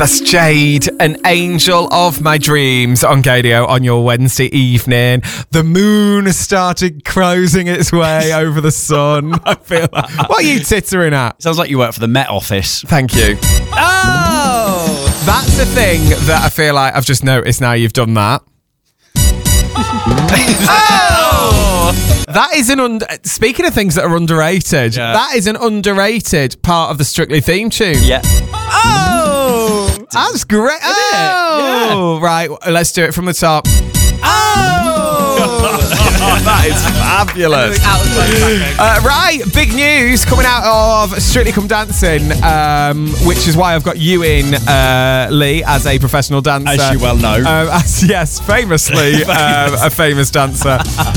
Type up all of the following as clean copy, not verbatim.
That's Jade, an angel of my dreams on Gadio on your Wednesday evening. The moon started closing its way over the sun. I feel like. What are you tittering at? Sounds like you work for the Met Office. Thank you. Oh! That's the thing that I feel like I've just noticed now you've done that. Oh! That is speaking of things that are underrated, that is an underrated part of the Strictly theme tune. Yeah. Oh! That's great. Oh! Yeah. Right, let's do it from the top. Oh! That is fabulous. Right, big news coming out of Strictly Come Dancing, which is why I've got you in, Lee, as a professional dancer. As you well know. Yes, famously a famous dancer.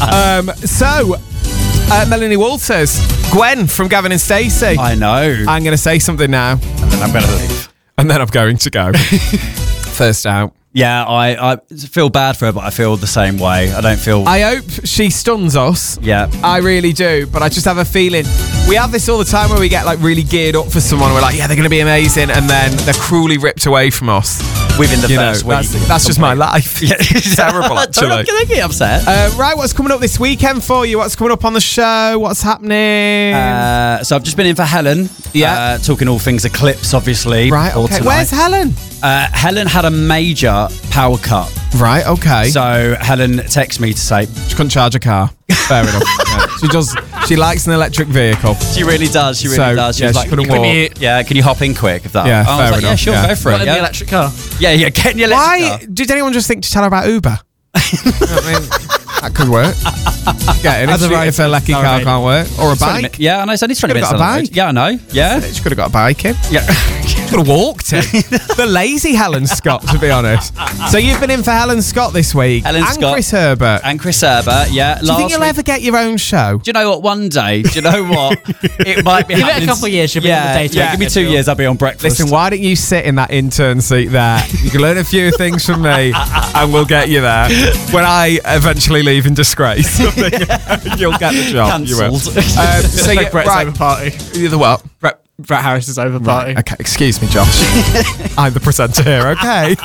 Melanie Walters, Gwen from Gavin and Stacey. I know. I'm going to say something now. And then I'm going to leave. And then I'm going to go. First out. Yeah, I feel bad for her, but I feel the same way. I don't feel... I hope she stuns us. Yeah. I really do, but I just have a feeling... We have this all the time where we get like really geared up for someone. We're like, yeah, they're going to be amazing, and then they're cruelly ripped away from us. Within the first week. That's just my life. Yeah. It's terrible, actually. Don't get upset. Right, what's coming up this weekend for you? What's coming up on the show? What's happening? So I've just been in for Helen. Yeah. Talking all things Eclipse, obviously. Right, okay. Where's Helen? Helen had a major power cut. Right, okay. So Helen texted me to say... She couldn't charge a car. Fair enough. Yeah. She likes an electric vehicle. She really does. She really does. She was like, couldn't walk. Can you hop in quick? If that. Yeah, I was like, yeah, sure, go for it. In the electric car. Yeah, get in the electric car. Why did anyone just think to tell her about Uber? I mean, that could work. Yeah, and if a lecky car can't work. Or a bike. Yeah, I know. It's only 20 minutes. Got a bike. Yeah, I know. Yeah. She could have got a bike in. Yeah. She could have walked in. The lazy Helen Scott, to be honest. So you've been in for Helen Scott this week. Helen Scott. Chris Herbert. And Chris Herbert, yeah. Do you think you'll ever get your own show? Do you know what? One day. Do you know what? It might be Give it a couple of years, she'll be on the day. Yeah, give me 2 years, I'll be on breakfast. Listen, why don't you sit in that intern seat there? You can learn a few things from me, and we'll get you there. When I eventually leave in disgrace, you'll get the job. Cancelled. You will. So yeah, Brett's over party. The what? Brett Harris's over party. Right, okay, excuse me, Josh. I'm the presenter here, okay?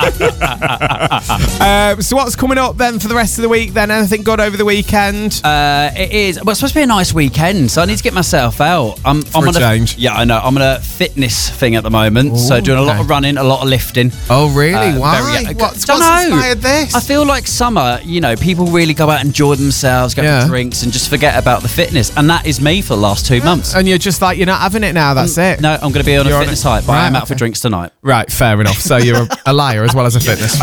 So what's coming up then for the rest of the week then? Anything good over the weekend? It is. Well, it's supposed to be a nice weekend, so I need to get myself out. I'm For a change. Yeah, I know. I'm on a fitness thing at the moment, so doing a lot of running, a lot of lifting. Oh, really? Why? What's inspired this? I feel like summer, people really go out and enjoy themselves, go for drinks and just forget about the fitness. And that is me for the last 2 months. And you're just like, you're not having it now, that's it. No, I'm going to be on a fitness hype, but I'm out for drinks tonight. Right, fair enough. So you're a liar as well as a fitness